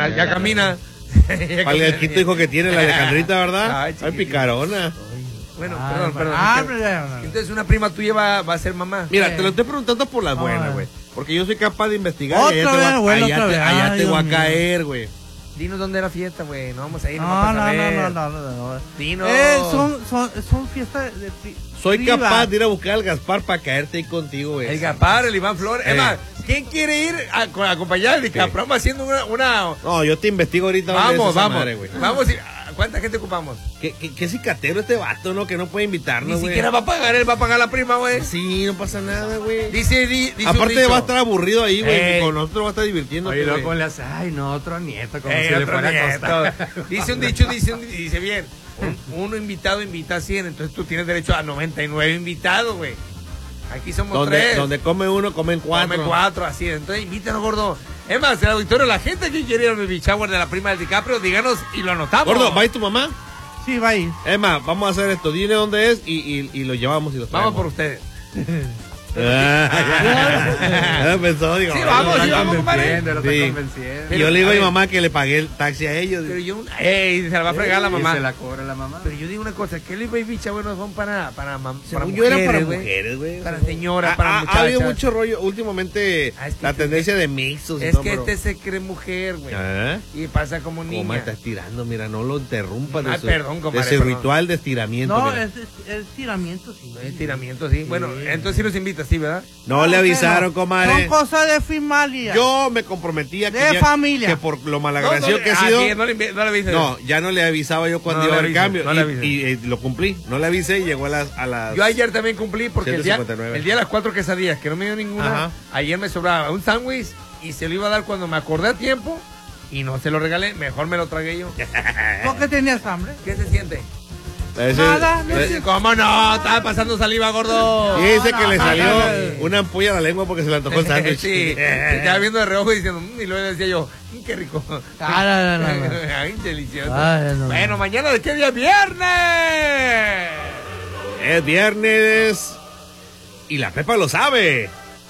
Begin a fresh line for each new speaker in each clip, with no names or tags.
ya camina.
El quinto hijo que tiene la Alejandrita, ¿verdad?
Ay,
Ay, picarona.
Bueno, perdón. Entonces una prima tuya va a ser mamá.
Mira, te lo estoy preguntando por las buenas, güey. Porque yo soy capaz de investigar y
Otra vez,
allá te voy a caer, güey.
Dinos dónde era la fiesta, güey. No vamos a ir.
No.
Dinos.
Son fiestas de
Soy capaz de ir a buscar al Gaspar para caerte ahí contigo, güey.
El Gaspar, el Iván Flores. Es más, ¿quién quiere ir a acompañar al Gaspar? Vamos haciendo una...
No, yo te investigo ahorita.
Vamos. Vamos a ir. ¿Cuánta gente ocupamos?
¿Qué cicatero este vato, no? Que no puede invitarnos, güey.
Ni siquiera va a pagar, él va a pagar la prima, güey.
Sí, no pasa nada, güey.
Dice
aparte va a estar aburrido ahí, güey. Con nosotros va a estar divirtiendo.
Oye, luego le hace, ay, no, otro nieto, como si le
otro
fuera
nieto.
a costar.
Dice un dicho, dice bien. Uno invitado invita a 100, entonces tú tienes derecho a 99 invitados, güey. Aquí somos 3.
Donde come uno, comen 4.
Comen 4, así. Entonces invítanos, gordo. Es más, el auditorio, la gente que quiere ir al baby shower de la prima del DiCaprio, díganos y lo anotamos.
Gordo, ¿va a ir tu mamá?
Sí, va a ir.
Es más, vamos a hacer esto. Dile dónde es y lo llevamos y lo traemos.
Vamos por ustedes.
Pensó, digo,
sí, vamos, compadre.
Lo está convenciendo.
Y yo le digo a mi mamá que le pagué el taxi a ellos.
Pero yo, se la va a fregar la mamá.
Y se la cobra la mamá.
Pero yo digo una cosa, que el baby shower no son para
mujeres.
Yo era
para mujeres, güey.
Para señoras, para muchachas.
Ha habido mucho rollo últimamente, la tendencia de mixtos.
Es que este se cree mujer, güey. Y pasa como niña.
¿Cómo está estirando? Mira, no lo interrumpas.
Perdón, compadre.
De ese ritual de estiramiento.
No, es estiramiento, sí.
Estiramiento, sí. Bueno, entonces sí los invitas, sí, ¿verdad?
No le avisaron, comadre.
Son cosas de familia.
Yo me comprometía
de familia.
Que por lo malagradecido que he sido.
No le avisé.
No, ya no le avisaba yo cuando iba al cambio. Y lo cumplí. No le avisé y llegó a las.
Yo ayer también cumplí porque el día de las 4 quesadillas, que no me dio ninguna.
Ajá.
Ayer me sobraba un sándwich y se lo iba a dar cuando me acordé a tiempo y no se lo regalé. Mejor me lo tragué yo.
¿Por qué tenías hambre?
¿Qué se siente?
Nada.
¿Cómo no? Estaba pasando saliva, gordo.
Dice que le salió una ampolla a la lengua porque se le antojó el sándwich.
Sí, se estaba viendo de reojo y diciendo, y luego decía yo, qué rico. Ay, delicioso. Bueno, mañana, ¿de qué día? ¡Viernes!
Es viernes y la Pepa lo sabe.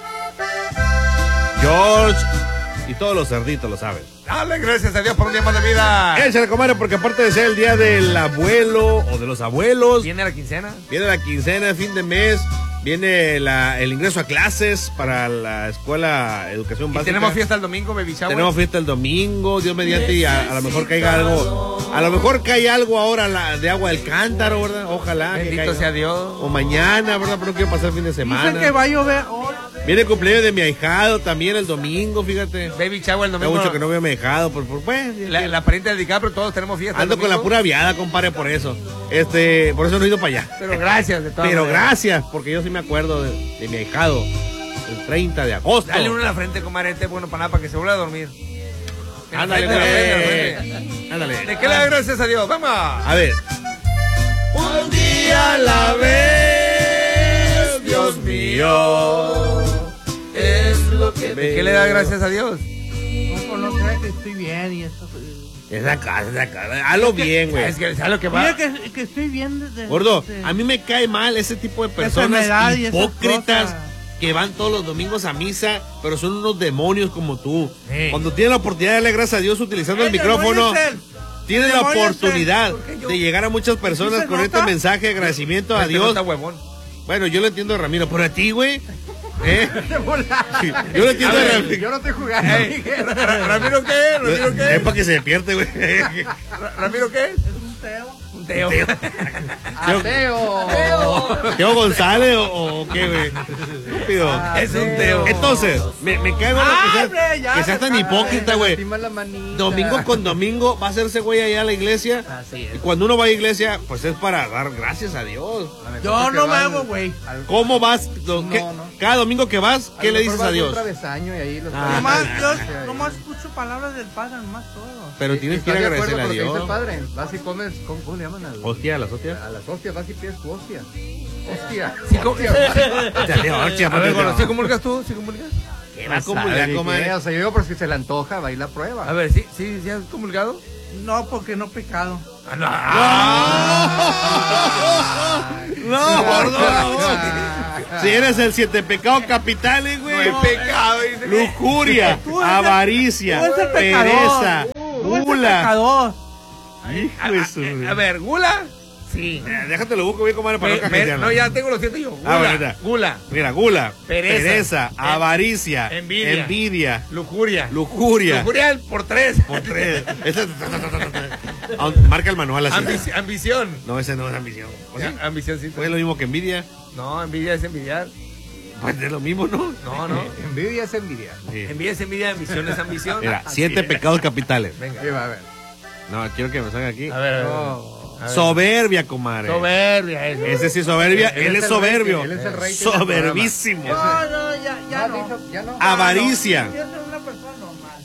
George y todos los cerditos lo saben.
Dale, gracias a Dios por un día más de vida.
Échale, comadre, porque aparte de ser el día del abuelo o de los abuelos.
¿Viene la quincena?
Viene la quincena, fin de mes. Viene el ingreso a clases para la escuela educación básica.
Y tenemos fiesta el domingo, baby shower.
Tenemos fiesta el domingo, Dios mediante, y a lo mejor caiga algo. A lo mejor cae algo ahora de agua del cántaro, ¿verdad? Ojalá.
Bendito sea Dios.
O mañana, ¿verdad? Pero no quiero pasar el fin de semana.
Dicen que va a llover hoy.
Viene el cumpleaños de mi ahijado también el domingo, fíjate.
Baby shower el domingo.
Tengo mucho que no veo a mi ahijado. Pues,
la pariente del DiCaprio, todos tenemos fiesta.
Ando con la pura viada, compadre, por eso. Por eso no he ido para allá.
Pero gracias de todo.
Pero gracias, porque yo sí me acuerdo de mi ahijado. El 30 de agosto.
Dale uno en la frente, compadre, bueno para nada, para que se vuelva a dormir.
Ándale,
ándale. ¿De qué le da gracias a Dios? Vamos.
A ver. Un día a la vez, Dios mío. Es lo que
¿De qué le da gracias a Dios?
No crees que estoy bien y eso.
Es acá. Hazlo bien, güey.
Es que es lo que va.
Mira que estoy bien.
Gordo, a mí me cae mal ese tipo de personas hipócritas que van todos los domingos a misa, pero son unos demonios como tú. Sí. Cuando tienen la oportunidad de darle gracias a Dios utilizando el micrófono, tienen la oportunidad de llegar a muchas personas con este mensaje de agradecimiento a Dios. Bueno, yo lo entiendo de Ramiro, pero a ti, güey. Yo lo entiendo de Ramiro.
Yo no estoy jugando.
¿Ramiro qué?
Es para que se despierte, güey.
¿Ramiro qué?
Es un teo.
Un teo.
¿Teo González o qué, güey? Estúpido.
Es un teo.
Entonces, me cae mal que seas tan hipócrita, güey. Domingo con domingo va a hacerse güey allá a la iglesia. Y cuando uno va a la iglesia, pues es para dar gracias a Dios.
Yo no me hago, güey.
¿Cómo vas? Cada domingo que vas, ¿qué le dices a Dios?
Nomás escucho palabras del Padre, nomás todo.
Pero tienes que ir a agradecer a Dios.
Dice el Padre, vas y comes, ¿cómo le llaman?
Hostia, ¿a las hostias?
A las hostias, vas y pides tu hostia. Hostia.
A ver, bueno, ¿sí comulgas tú? ¿Sí comulgas?
¿Qué va a comulgar, comadre?
O sea, yo digo, pero si se le antoja, va y la prueba.
A ver, ¿sí has comulgado?
No, porque no he pecado.
No, gordo. Si eres el 7 pecados capitales, güey.
No he pecado, dice.
Lujuria, avaricia, pereza, Gula.
Pecador.
A ver, gula. Sí.
Déjate lo busco bien, comadre, para no cajetearlo.
No, ya tengo los 7 yo. Gula.
Gula. Mira, gula.
Pereza.
Avaricia.
Envidia. Lujuria.
Lujuria
por 3.
Marca el manual así.
Ambición.
No, ese no es ambición. ¿O sí?
Ambición, sí.
¿Es lo mismo que envidia?
No, envidia es envidiar.
Pues es lo mismo, ¿no?
No.
Envidia es envidia.
Sí.
Envidia es envidia, ambición es ambición.
Mira, 7 pecados capitales.
Venga.
Sí, va a ver.
No, quiero que me salga aquí.
A ver.
Soberbia, comadre.
Soberbia, eso.
Ese sí es soberbia. Él es soberbio.
Él es el rey.
Soberbísimo.
No, ya no.
Ya no.
Avaricia.
Yo soy una persona normal.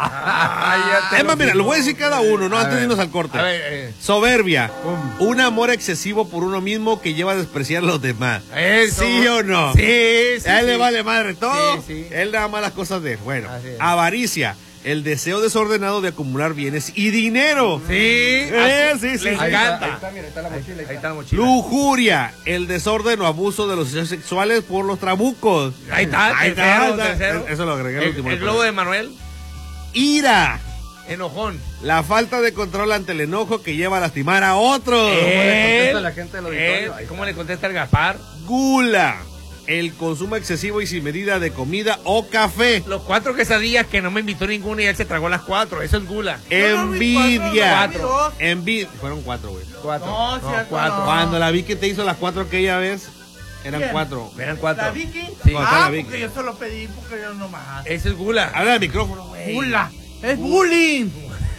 Es más, mira, lo voy a decir cada uno, ¿no? Antes de irnos al corte.
A ver,
Soberbia. Un amor excesivo por uno mismo que lleva a despreciar a los demás.
Eso.
¿Sí o no?
Sí.
A él le vale madre todo.
Sí.
Él da más las cosas de. Bueno.
Así es.
Avaricia. El deseo desordenado de acumular bienes y dinero.
Sí.
Sí.
Le encanta.
Ahí está, mira, está la mochila.
Ahí está la mochila.
Lujuria. El desorden o abuso de los deseos sexuales por los trabucos.
Ahí está. Tercero.
Eso lo agregué al último.
El globo de Manuel.
Ira.
Enojón.
La falta de control ante el enojo que lleva a lastimar a otros.
¿Cómo le contesta la gente del auditorio? Ahí
¿Cómo
está.
le contesta el Gaspar?
Gula. El consumo excesivo y sin medida de comida o café.
Los 4 quesadillas que no me invitó ninguno y él se tragó las 4. Eso es gula.
Envidia.
Cuatro.
Envidia. Fueron 4, güey.
4.
No, cierto,
4.
no.
Cuando la Vicky te hizo las 4 aquella vez, eran
¿Quién?
4.
Eran 4.
¿La Vicky?
Sí.
La Vicky.
Porque yo se lo pedí porque yo nomás.
Eso es gula.
Habla del micrófono, güey.
Gula. Es bullying.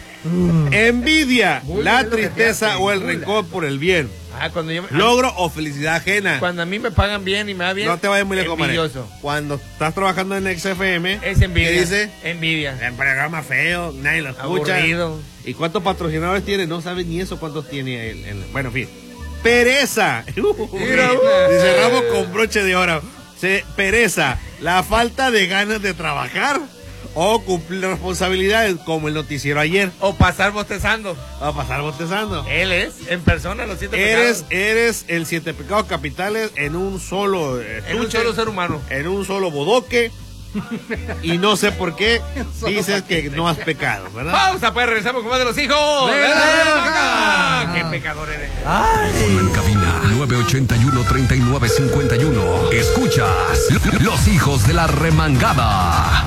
Envidia,
Bullying
la
es lo que te
tristeza
hace,
o el
gula.
rencor por el bien.
Cuando yo
Logro o felicidad ajena.
cuando a mí me pagan bien y me va bien.
No te vayas muy lejos, Mané.
envidioso.
Cuando estás trabajando en XFM,
Es envidia.
¿qué dice?
Envidia.
El programa feo, nadie lo escucha.
Aburrido.
¿Y cuántos patrocinadores tiene? No sabe ni eso cuántos tiene él. Bueno, en fin. Pereza.
Mira,
Y cerramos con broche de oro. Pereza. La falta de ganas de trabajar o cumplir responsabilidades como el noticiero ayer.
O pasar bostezando.
Va a pasar bostezando.
Él es, en persona, los 7 pecados.
Eres el 7 pecados capitales en un solo
En un solo ser humano.
en un solo bodoque. Y no sé por qué dices que no has pecado, ¿verdad?
Pausa, pues regresamos con más de los hijos.
¡De la vaca!
¡Qué pecador eres!
En cabina 981-3951. Escuchas Los Hijos de la Remangada.